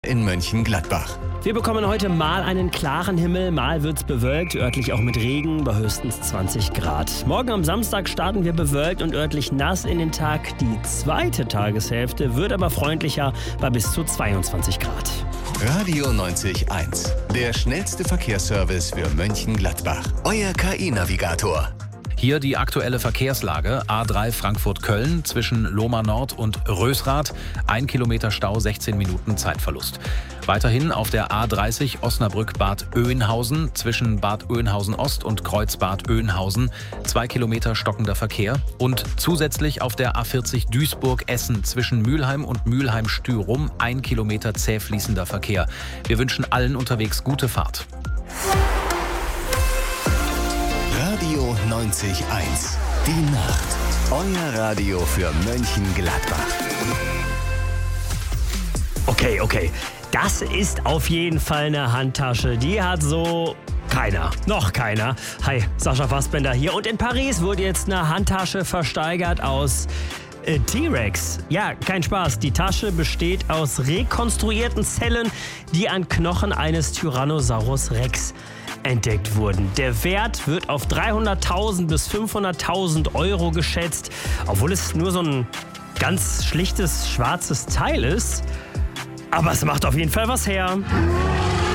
in Mönchengladbach. Wir bekommen heute mal einen klaren Himmel, mal wird's bewölkt, örtlich auch mit Regen bei höchstens 20 Grad. Morgen am Samstag starten wir bewölkt und örtlich nass in den Tag. Die zweite Tageshälfte wird aber freundlicher bei bis zu 22 Grad. Radio 90.1, der schnellste Verkehrsservice für Mönchengladbach. Euer KI-Navigator. Hier die aktuelle Verkehrslage. A3 Frankfurt-Köln zwischen Lohmar Nord und Rösrath. 1 Kilometer Stau, 16 Minuten Zeitverlust. Weiterhin auf der A30 Osnabrück-Bad Oeynhausen zwischen Bad Oeynhausen-Ost und Kreuzbad Oeynhausen. 2 Kilometer stockender Verkehr. Und zusätzlich auf der A40 Duisburg-Essen zwischen Mülheim und Mülheim-Stürum. 1 Kilometer zäh fließender Verkehr. Wir wünschen allen unterwegs gute Fahrt. Radio 90.1, die Nacht. Euer Radio für Mönchengladbach. Okay. Das ist auf jeden Fall eine Handtasche. Die hat so noch keiner. Hi, Sascha Fassbender hier. Und in Paris wurde jetzt eine Handtasche versteigert aus T-Rex. Ja, kein Spaß. Die Tasche besteht aus rekonstruierten Zellen, die an Knochen eines Tyrannosaurus Rex entdeckt wurden. Der Wert wird auf 300.000 bis 500.000 Euro geschätzt, obwohl es nur so ein ganz schlichtes schwarzes Teil ist. Aber es macht auf jeden Fall was her.